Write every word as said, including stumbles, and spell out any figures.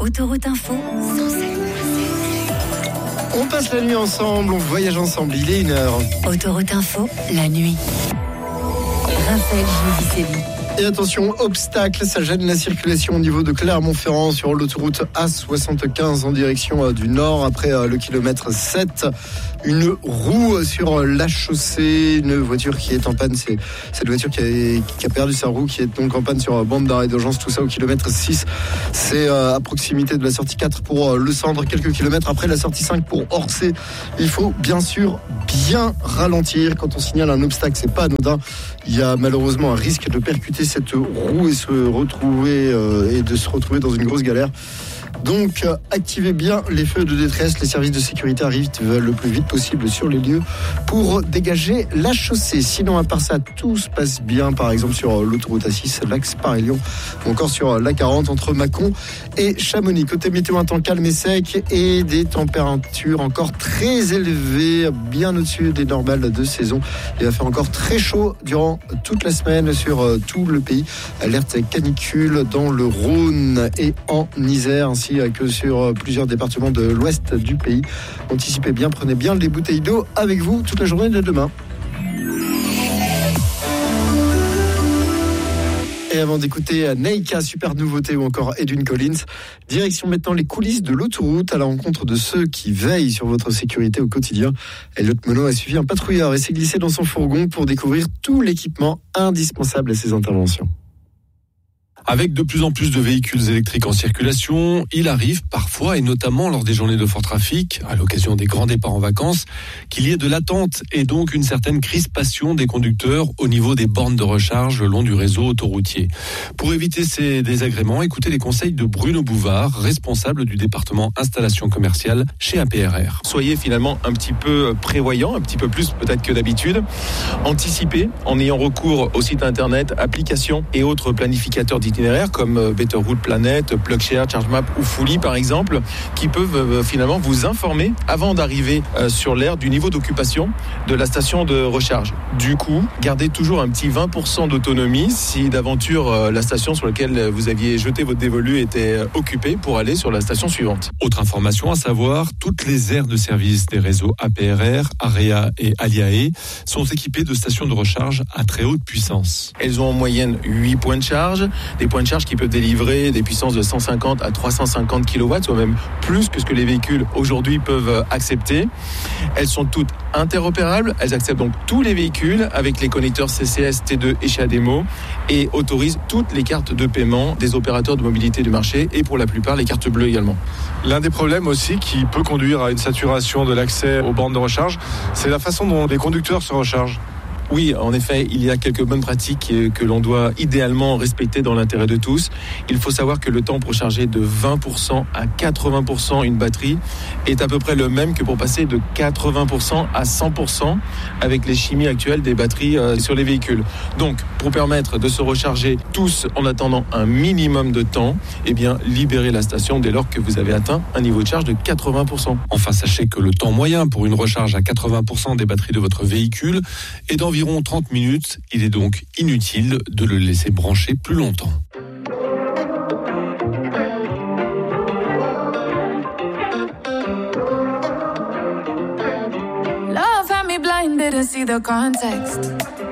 Autoroute Info, Sancerre. On passe la nuit ensemble, on voyage ensemble, il est une heure. Autoroute Info, la nuit. Raphaël Giudicelli. Et attention, obstacle, ça gêne la circulation au niveau de Clermont-Ferrand sur l'autoroute A soixante-quinze en direction du nord après le kilomètre sept. Une roue sur la chaussée, une voiture qui est en panne, c'est cette voiture qui a, qui a perdu sa roue, qui est donc en panne sur bande d'arrêt d'urgence, tout ça au kilomètre six. C'est à proximité de la sortie quatre pour Le Cendre, quelques kilomètres après la sortie cinq pour Orcé. Il faut bien sûr bien ralentir quand on signale un obstacle, c'est pas anodin. Il y a malheureusement un risque de percuter cette roue et se retrouver euh, et de se retrouver dans une grosse galère. Donc, euh, activez bien les feux de détresse. Les services de sécurité arrivent le plus vite possible sur les lieux pour dégager la chaussée. Sinon, à part ça, tout se passe bien. Par exemple, sur l'autoroute A six, l'axe Paris-Lyon, ou encore sur la quarante entre Mâcon et Chamonix. Côté météo, un temps calme et sec et des températures encore très élevées, bien au-dessus des normales de saison. Il va faire encore très chaud durant toute la semaine sur euh, tout le pays. Alerte canicule dans le Rhône et en Isère, ainsi que sur plusieurs départements de l'ouest du pays. Anticipez bien, prenez bien les bouteilles d'eau avec vous toute la journée de demain. Et avant d'écouter Neika, super nouveauté, ou encore Edwin Collins, direction maintenant les coulisses de l'autoroute à la rencontre de ceux qui veillent sur votre sécurité au quotidien. Elliot Monod a suivi un patrouilleur et s'est glissé dans son fourgon pour découvrir tout l'équipement indispensable à ses interventions. Avec de plus en plus de véhicules électriques en circulation, il arrive parfois, et notamment lors des journées de fort trafic, à l'occasion des grands départs en vacances, qu'il y ait de l'attente et donc une certaine crispation des conducteurs au niveau des bornes de recharge le long du réseau autoroutier. Pour éviter ces désagréments, écoutez les conseils de Bruno Bouvard, responsable du département installation commerciale chez A P R R. Soyez finalement un petit peu prévoyant, un petit peu plus peut-être que d'habitude. Anticipez en ayant recours au site internet, applications et autres planificateurs d'itinéraires comme Better Route Planet, PlugShare, ChargeMap ou Fully par exemple, qui peuvent finalement vous informer avant d'arriver sur l'aire du niveau d'occupation de la station de recharge. Du coup, gardez toujours un petit vingt pour cent d'autonomie si d'aventure la station sur laquelle vous aviez jeté votre dévolu était occupée pour aller sur la station suivante. Autre information à savoir, toutes les aires de service des réseaux A P R R, AREA et Aliae sont équipées de stations de recharge à très haute puissance. Elles ont en moyenne huit points de charge, des points de charge qui peuvent délivrer des puissances de cent cinquante à trois cent cinquante kilowatts, soit même plus que ce que les véhicules aujourd'hui peuvent accepter. Elles sont toutes interopérables, elles acceptent donc tous les véhicules avec les connecteurs C C S, T deux et CHAdeMO et autorisent toutes les cartes de paiement des opérateurs de mobilité du marché et pour la plupart les cartes bleues également. L'un des problèmes aussi qui peut conduire à une saturation de l'accès aux bornes de recharge, c'est la façon dont les conducteurs se rechargent. Oui, en effet, il y a quelques bonnes pratiques que l'on doit idéalement respecter dans l'intérêt de tous. Il faut savoir que le temps pour charger de vingt pour cent à quatre-vingts pour cent une batterie est à peu près le même que pour passer de quatre-vingts pour cent à cent pour cent avec les chimies actuelles des batteries sur les véhicules. Donc, pour permettre de se recharger tous en attendant un minimum de temps, eh bien, libérez la station dès lors que vous avez atteint un niveau de charge de quatre-vingts pour cent. Enfin, sachez que le temps moyen pour une recharge à quatre-vingts pour cent des batteries de votre véhicule est d'environ environ trente minutes. Il est donc inutile de le laisser brancher plus longtemps. Love had me blind, didn't see the context.